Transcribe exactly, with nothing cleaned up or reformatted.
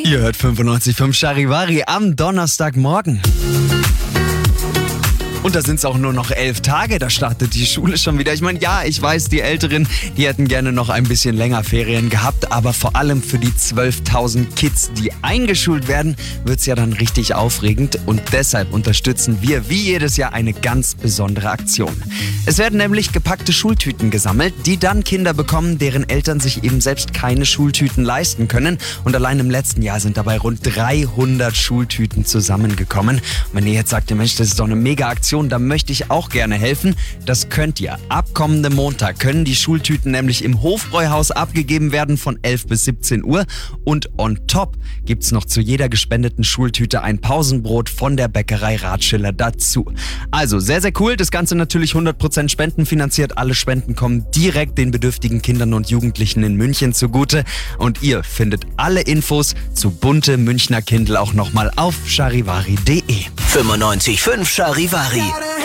Ihr hört fünfundneunzig Komma fünf Charivari am Donnerstagmorgen. Und da sind es auch nur noch elf Tage, da startet die Schule schon wieder. Ich meine, ja, ich weiß, die Älteren, die hätten gerne noch ein bisschen länger Ferien gehabt, aber vor allem für die zwölftausend Kids, die eingeschult werden, wird es ja dann richtig aufregend. Und deshalb unterstützen wir wie jedes Jahr eine ganz besondere Aktion. Es werden nämlich gepackte Schultüten gesammelt, die dann Kinder bekommen, deren Eltern sich eben selbst keine Schultüten leisten können. Und allein im letzten Jahr sind dabei rund dreihundert Schultüten zusammengekommen. Und wenn ihr jetzt sagt, Mensch, das ist doch eine Mega-Aktion, da möchte ich auch gerne helfen. Das könnt ihr. Ab kommendem Montag können die Schultüten nämlich im Hofbräuhaus abgegeben werden von elf bis siebzehn Uhr. Und on top gibt's noch zu jeder gespendeten Schultüte ein Pausenbrot von der Bäckerei Ratschiller dazu. Also sehr, sehr cool. Das Ganze natürlich hundert Prozent spendenfinanziert. Alle Spenden kommen direkt den bedürftigen Kindern und Jugendlichen in München zugute. Und ihr findet alle Infos zu Bunte Münchner Kindl auch nochmal auf charivari punkt de. fünfundneunzig Komma fünf Charivari.